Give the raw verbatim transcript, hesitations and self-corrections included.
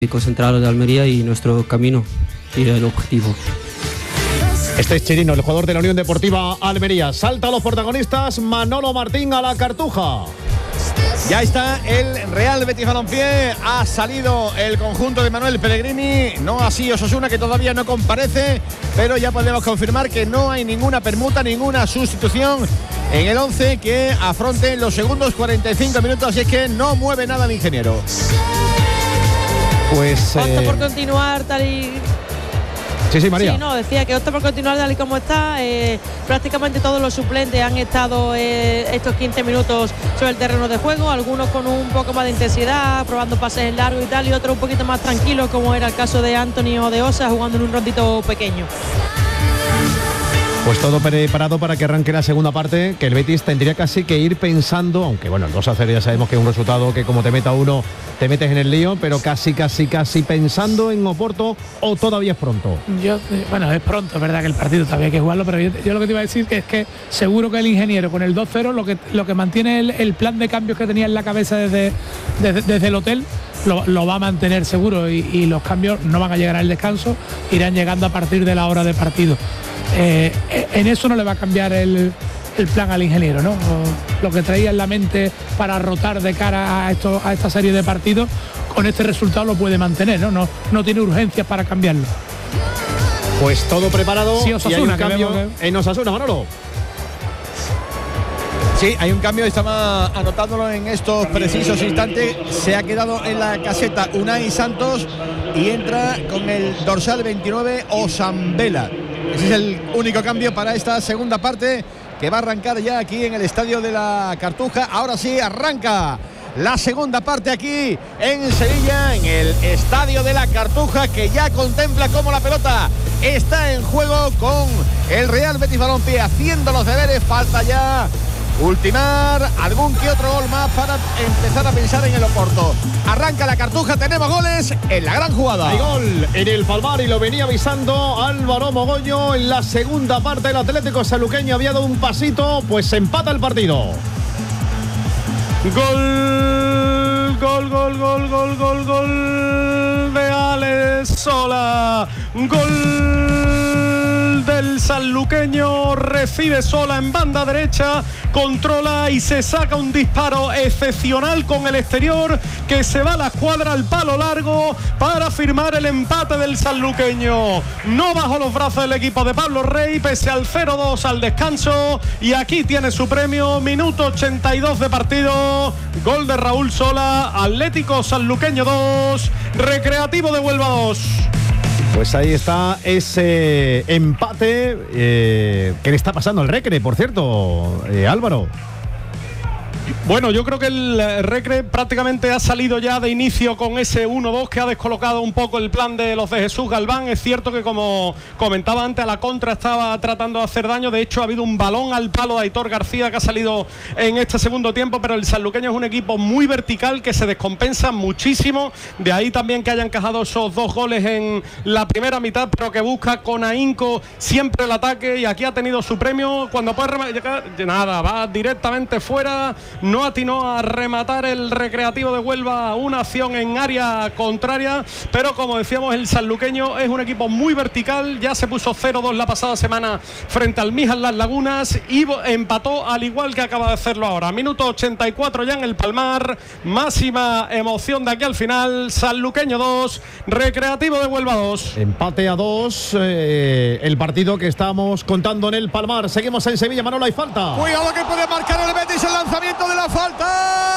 y concentrado de Almería y nuestro camino y el objetivo. Este es Chirino, el jugador de la Unión Deportiva Almería. Salta a los protagonistas, Manolo Martín a la Cartuja. Ya está el Real Betis Balompié, ha salido el conjunto de Manuel Pellegrini, no así Osasuna, que todavía no comparece, pero ya podemos confirmar que no hay ninguna permuta, ninguna sustitución en el once que afronte los segundos cuarenta y cinco minutos, así es que no mueve nada el ingeniero. Pues opta eh... por continuar tal y... Sí, sí, María. Sí, no, decía que opta por continuar tal y como está. Eh, prácticamente todos los suplentes han estado eh, estos quince minutos sobre el terreno de juego, algunos con un poco más de intensidad, probando pases en largo y tal, y otros un poquito más tranquilos, como era el caso de Anthony o de Osa, jugando en un rondito pequeño. Pues todo preparado para que arranque la segunda parte, que el Betis tendría casi que ir pensando, aunque bueno, el dos a cero ya sabemos que es un resultado que como te meta uno, te metes en el lío, pero casi, casi, casi pensando en Oporto, o todavía es pronto. Yo, bueno, es pronto, es verdad que el partido todavía hay que jugarlo, pero yo, yo lo que te iba a decir que es que seguro que el ingeniero con el dos cero lo que, lo que mantiene el, el plan de cambios que tenía en la cabeza desde, desde, desde el hotel, Lo, lo va a mantener seguro y, y los cambios no van a llegar al descanso, irán llegando a partir de la hora de partido. Eh, en eso no le va a cambiar el, el plan al ingeniero, ¿no? O, lo que traía en la mente para rotar de cara a, esto, a esta serie de partidos, con este resultado lo puede mantener, ¿no? No, no tiene urgencias para cambiarlo. Pues todo preparado. Sí, Osasuna, y hay un que cambio que... en Osasuna, Manolo. Sí, hay un cambio, estaba anotándolo en estos precisos instantes. Se ha quedado en la caseta Unai Santos y entra con el dorsal veintinueve Osambela. Ese es el único cambio para esta segunda parte, que va a arrancar ya aquí en el estadio de la Cartuja. Ahora sí, arranca la segunda parte aquí en Sevilla, en el estadio de la Cartuja, que ya contempla cómo la pelota está en juego con el Real Betis Balompié haciendo los deberes. Falta ya ultimar algún que otro gol más para empezar a pensar en el Oporto. Arranca la Cartuja, tenemos goles en la gran jugada. Hay gol en el Palmar y lo venía avisando Álvaro Mogoño. En la segunda parte el Atlético Sanluqueño había dado un pasito, pues se empata el partido. Gol, gol, gol, gol, gol, gol, gol de Alex Sola. Gol del sanluqueño, recibe Sola en banda derecha, controla y se saca un disparo excepcional con el exterior, que se va a la escuadra al palo largo para firmar el empate del sanluqueño. No bajó los brazos el equipo de Pablo Rey pese al cero dos al descanso, y aquí tiene su premio. Minuto ochenta y dos de partido, gol de Raúl Sola. Atlético Sanluqueño dos, Recreativo de Huelva dos. Pues ahí está ese empate. Eh, ¿Qué le está pasando al Recre, por cierto, eh, Álvaro? Bueno, yo creo que el Recre prácticamente ha salido ya de inicio con ese uno dos que ha descolocado un poco el plan de los de Jesús Galván. Es cierto que, como comentaba antes, a la contra estaba tratando de hacer daño. De hecho, ha habido un balón al palo de Aitor García que ha salido en este segundo tiempo, pero el sanluqueño es un equipo muy vertical que se descompensa muchísimo. De ahí también que hayan encajado esos dos goles en la primera mitad, pero que busca con ahínco siempre el ataque, y aquí ha tenido su premio. Cuando puede rematar, nada, va directamente fuera. No atinó a rematar el Recreativo de Huelva una acción en área contraria, pero como decíamos, el sanluqueño es un equipo muy vertical. Ya se puso cero dos la pasada semana frente al Mijas Las Lagunas y empató al igual que acaba de hacerlo ahora. Minuto ochenta y cuatro ya en el Palmar, máxima emoción de aquí al final. Sanluqueño dos, Recreativo de Huelva dos. Empate a dos, eh, el partido que estamos contando en el Palmar. Seguimos en Sevilla, Manolo, hay falta. Cuidado que puede marcar el Betis, el lanzamiento de la falta.